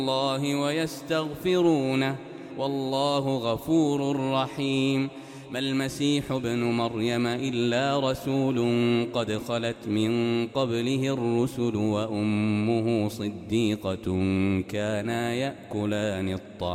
الله ويستغفرونه والله غفور رحيم. ما المسيح ابن مريم إلا رسول قد خلت من قبله الرسل وأمه صديقة كانا يأكلان الطعام